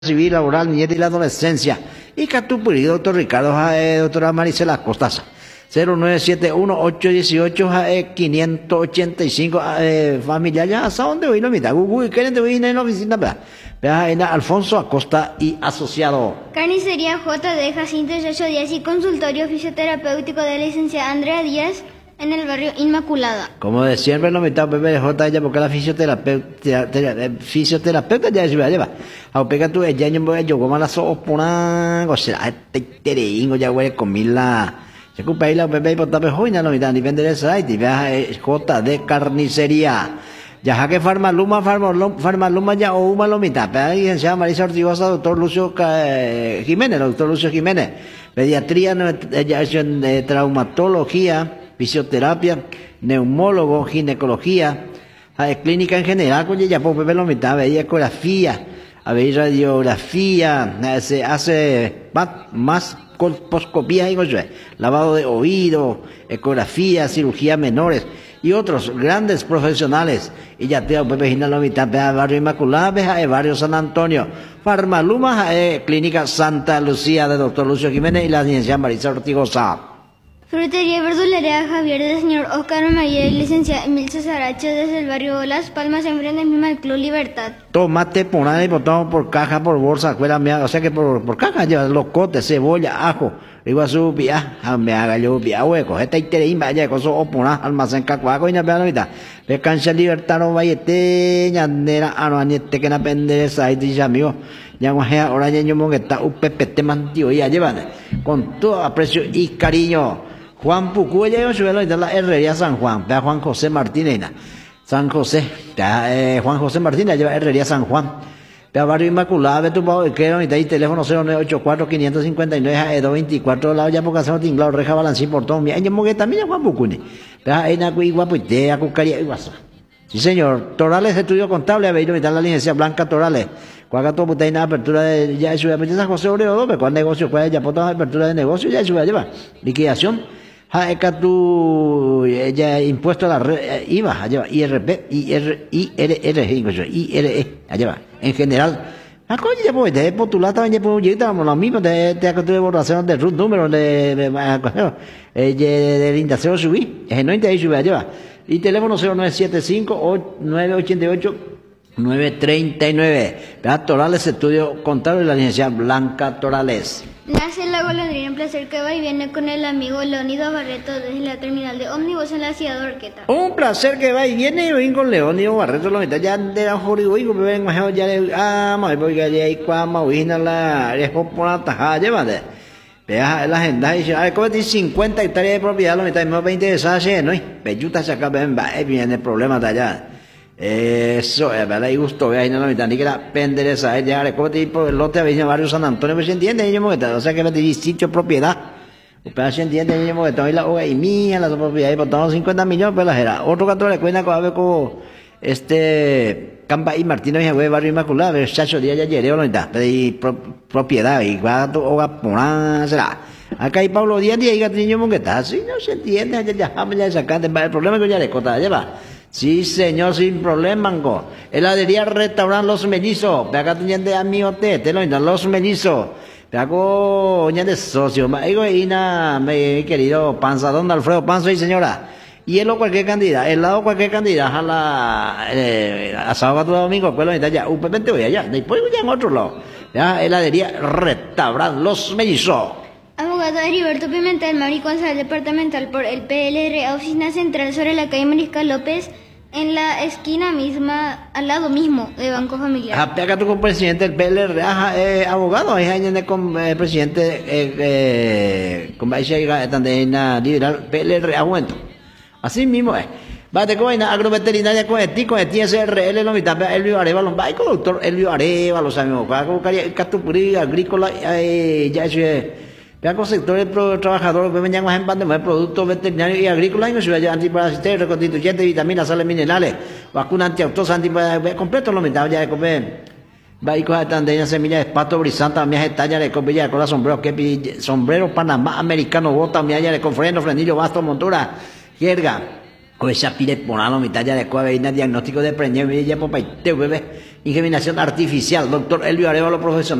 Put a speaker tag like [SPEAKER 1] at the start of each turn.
[SPEAKER 1] civil, laboral, niñez y la adolescencia. Y Catupuri, doctor Ricardo Jae, doctora Maricela Costas. 0971-818-585, familia ya, ¿hasta dónde voy? No, mira, Google, ¿quieren te voy en la oficina? Vea, en Alfonso Acosta y asociado.
[SPEAKER 2] Carnicería J de Jacinto Yacho Díaz y consultorio fisioterapéutico de la licenciada Andrea Díaz en el barrio Inmaculada.
[SPEAKER 1] Como de siempre, no me está Pepe de J, ella porque la fisioterapeuta ya se lleva. A pega tu ella, yo como la soopona, o sea, te tereingo, ya huele comila. Se ocupa ahí la Pepe y potape joina, no me da ni vender esa, y vea J de carnicería. Ya que Farmaluma ya o una lomita, pero ahí se llama Marisa Ortigosa, doctor Lucio Jiménez, doctor Lucio Jiménez. Pediatría, traumatología, fisioterapia, neumólogo, ginecología, clínica en general, con ella por Pepe lomita, veía ecografía, radiografía, se hace más colposcopía, lavado de oído, ecografía, cirugía menores y otros grandes profesionales. Y ya te Pepe Gina la mitad de barrio Inmaculada, de barrio San Antonio, Farmaluma, clínica Santa Lucía de doctor Lucio Jiménez y la licenciada Marisa Ortigosa.
[SPEAKER 2] Frutería y verdulería Javier del señor Oscar María y licenciada Emil Cesaracho desde el barrio Las Palmas, enfrente mismo al Club Libertad.
[SPEAKER 1] Tomate por ahí, botado por caja, por bolsa, o sea que por caja lleva locote, cebolla, ajo, igual su pia, me haga yo pia hueco, esta itereín vaya con su opona, almacén cacuaco y na pea novita. De cancha Libertad no vayete, ñandera, anuaniete que na pendereza, y dice amigo, ya ahora ya yo que está un pepete mantío, ya llevan, con todo aprecio y cariño. Juan Pucú, ella yo suelo de la Herrería San Juan, vea Juan José Martínez, San José, Juan José Martínez lleva Herrería San Juan, vea barrio Inmaculada, ve tu pavo que y ahí teléfono 0984-559-224, la ya porque hacemos tinglado, reja balancín por todo, mi año mogue también Juan Pucú, vea ahí na cui guapuite, acucaría y guasa. Sí señor, Torales estudio contable, a ver, está la licencia Blanca Torales. Cuaga todo puta una apertura de ya eso ya José Obrero, cuál negocio, cuál ya puta apertura de negocio, ya eso lleva liquidación. Jaeca tu ya impuesto a la IVA, lleva IRP, IRE, lleva en general. Coño, ya pues, de postular también ya pues, ya lo mismo, de borración de root número de indaceo subí, es no ahí subí, lleva. Y teléfono 0975-988-939. Torales, estudio contable de la licenciada Blanca Torales.
[SPEAKER 2] Nace la golondrina, un placer que va y viene con el amigo Leónido Barreto desde la terminal de ómnibus en la ciudad de Orqueta.
[SPEAKER 1] Un placer que va y viene y voy con Leónido Barreto, lo mitad ya de la jorigo y me ven más ya le porque ya hay cuama vina la respo por la tajada llévate. Vea la agenda y dice, ay, ¿cómo tiene 50 hectáreas de propiedad? Lo mitad más 20 de sache, ¿no? Peyuta se acaba viene el problema de allá. Eso, verdad, y gusto, vea, y no lo mitad, ni que la pendereza, ya le como tipo el lote a veces barrio San Antonio, pues se entiende, niño moqueta, o sea que me dice sitio propiedad, pues se entiende, niño moqueta, y la hoja y mía, la propiedad, y por todos 50 millones, pues la era. Otro canto le cuenta con a ver como Campa y Martínez, y barrio Inmaculada, pero chacho día ya llegué, lo mitad, y propiedad, y va a hoga por será. Acá hay Pablo Díaz y hay niño moqueta, así no se entiende, ya sacan, el problema es que ya le cota, lleva. Sí, señor, sin problema, mango. Heladería Restaurante Los Mellizos. Pe acá tiene amigo te lo Los Mellizos. Pe acá de socio. Digo, mi querido Panza, don Alfredo Panza y señora. Hielo cualquier cantidad, helado cualquier cantidad, a la asado gato domingo, pues lo ya, upamente voy allá, después voy en otro lado. Ya, heladería Restaurante Los Mellizos.
[SPEAKER 2] Abogado Heriberto Pimentel, Mariconzal departamental por el PLR, oficina central sobre la calle Mariscal López, en la esquina misma, al lado mismo de Banco Familiar. Acá
[SPEAKER 1] tú con presidente del PLR, abogado, ahí hay con presidente, con también liberal PLR, aguento. Así mismo es. Bate con agroveterinaria con el SRL, lo mitad, Elvio Arevalo, va con doctor Elvio Arevalo, sabemos, con Catupuri, agrícola, ya eso es. Vea con sectores trabajadores, vengan más en pandemia, productos veterinarios y agrícolas, y me ciudad antiparasitarios, reconstituyentes, vitaminas, sales minerales, vacunas antiautosa, antiparasitarios, completo lo mitad ya de comer. Va y coger tandeña, semillas de pasto, brisanta, miaje estaña, de copilla, de cola, sombrero, Panamá, americano, bota, miaja, de con freno, frenillo, basto, montura, jerga. Con esa pile ponano, mitad ya de cueva, diagnóstico de preñez, ya por paite, bebé. inseminación artificial. Doctor Elvio Arevalo, profesional.